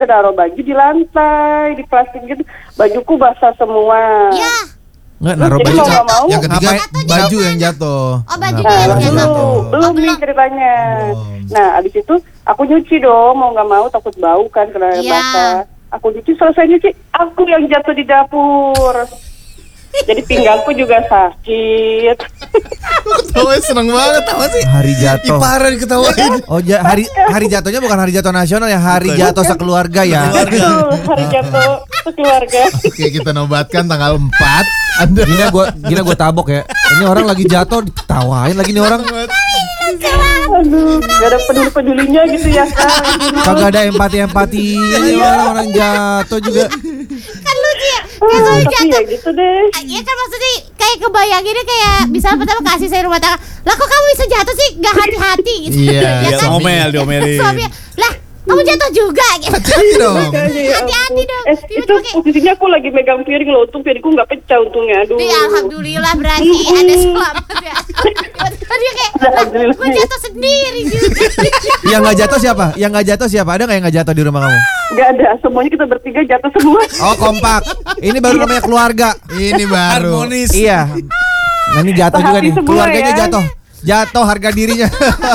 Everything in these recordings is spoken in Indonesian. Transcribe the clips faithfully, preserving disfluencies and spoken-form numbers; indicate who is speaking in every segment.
Speaker 1: naruh baju di lantai, di plastik gitu. Bajuku basah semua.
Speaker 2: Ya.
Speaker 3: Nggak naruh
Speaker 1: Jadi
Speaker 3: baju.
Speaker 1: mau nggak mau.
Speaker 4: Yang ketiga
Speaker 2: Jatuh,
Speaker 4: baju
Speaker 2: jatuh.
Speaker 4: yang jatuh.
Speaker 2: Oh, baju
Speaker 1: Nah,
Speaker 2: yang
Speaker 4: Baju
Speaker 1: belum,
Speaker 2: jatuh.
Speaker 1: belum
Speaker 2: Oh,
Speaker 1: nih
Speaker 2: belum.
Speaker 1: ceritanya.
Speaker 4: Belum.
Speaker 1: Nah, abis itu aku nyuci dong, mau nggak mau takut bau kan karena
Speaker 2: Iya.
Speaker 1: basah. Aku nyuci, selesai nyuci, aku yang jatuh di dapur. Jadi pinggangku juga sakit.
Speaker 4: Ketawa seneng banget tahu sih.
Speaker 3: Hari jatuh.
Speaker 4: Ih, parah diketawain.
Speaker 3: Oh, ja- hari hari jatuhnya bukan hari jatuh nasional ya, hari
Speaker 4: Bukan.
Speaker 3: jatuh sekeluarga ya.
Speaker 1: Itu hari jatuh keluarga.
Speaker 4: Oke, kita nobatkan tanggal empat. Anda
Speaker 3: Gina gua Gina gua tabok ya. Ini orang lagi jatuh ditawain lagi nih orang.
Speaker 1: Aduh, gak ada peduli-pedulinya gitu ya kan.
Speaker 3: Kagak ada empati-empati. Ini orang orang jatuh juga.
Speaker 2: Kan lucu ya. Kayak
Speaker 1: Ah,
Speaker 2: soalnya
Speaker 1: tapi
Speaker 2: jatuh.
Speaker 1: ya gitu deh.
Speaker 2: Iya kan maksudnya kayak kebayanginnya kayak misalnya pertama kasih saya rumah tangga. Lah kok kamu bisa jatuh sih? Gak hati-hati gitu.
Speaker 4: Iya,
Speaker 2: Ya
Speaker 5: Iya,
Speaker 2: kan?
Speaker 5: ngomel, diomelin.
Speaker 2: Suaminya, lah kamu jatuh juga gitu.
Speaker 4: hati-hati dong.
Speaker 1: Makanya, ya
Speaker 2: Hati-hati
Speaker 1: ampun.
Speaker 2: dong.
Speaker 1: Eh,
Speaker 2: Tiba-tiba
Speaker 1: itu
Speaker 2: kayak-
Speaker 1: posisinya aku lagi megang piring loh, untung piringku nggak pecah untungnya. Aduh.
Speaker 2: Di alhamdulillah berarti ada selamat ya. Tiba-tiba dia kayak
Speaker 1: Alhamdulillah.
Speaker 2: gue jatuh sendiri juga.
Speaker 3: Yang nggak jatuh siapa? Yang nggak jatuh siapa? Ada nggak yang nggak jatuh di rumah kamu?
Speaker 1: Gak ada, semuanya kita bertiga jatuh semua.
Speaker 3: Oh, kompak. Ini baru namanya keluarga.
Speaker 4: Ini baru.
Speaker 5: Harmonis.
Speaker 3: Iya. Nah, ini jatuh juga nih.
Speaker 1: Sehati semua
Speaker 3: Keluarganya
Speaker 1: ya.
Speaker 3: jatuh. Jatuh harga dirinya.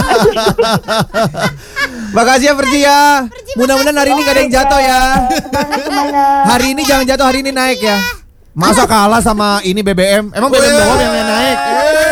Speaker 3: Makasih ya Perci ya. Mudah-mudahan hari ini gak ada yang jatuh ya.
Speaker 1: Semangat, semangat.
Speaker 3: Hari ini jangan jatuh, hari ini naik ya. Masa kalah sama ini B B M? Emang B B M doang yang naik?